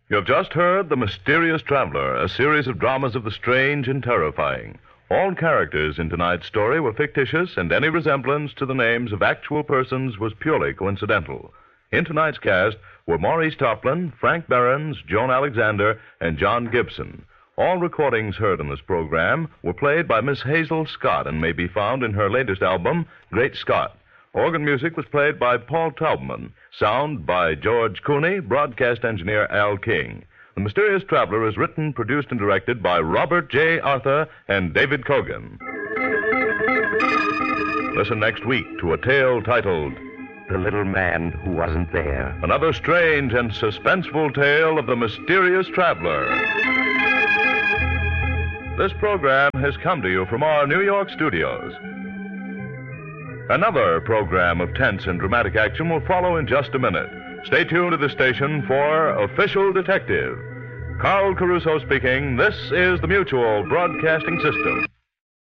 You have just heard The Mysterious Traveler, a series of dramas of the strange and terrifying. All characters in tonight's story were fictitious, and any resemblance to the names of actual persons was purely coincidental. In tonight's cast were Maurice Toplin, Frank Behrens, Joan Alexander, and John Gibson. All recordings heard in this program were played by Miss Hazel Scott and may be found in her latest album, Great Scott. Organ music was played by Paul Taubman. Sound by George Cooney, broadcast engineer Al King. The Mysterious Traveler is written, produced, and directed by Robert J. Arthur and David Cogan. Listen next week to a tale titled The Little Man Who Wasn't There. Another strange and suspenseful tale of the Mysterious Traveler. This program has come to you from our New York studios. Another program of tense and dramatic action will follow in just a minute. Stay tuned to the station for Official Detective. Carl Caruso speaking. This is the Mutual Broadcasting System.